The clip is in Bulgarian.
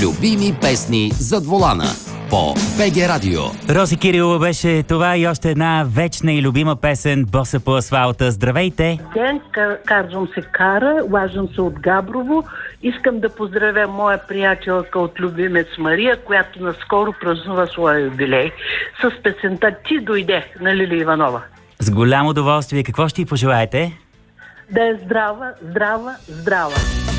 Любими песни зад волана по БГ Радио. Рози Кирилова беше това и още една вечна и любима песен "Боса по асфалта". Здравейте! Ден, казвам се Кара, лажам се от Габрово. Искам да поздравя моя приятелка от Любимец Мария, която наскоро празнува своя юбилей с песента "Ти дойде" на Лили Иванова. С голямо удоволствие. Какво ще й пожелаете? Да е здрава, здрава, здрава!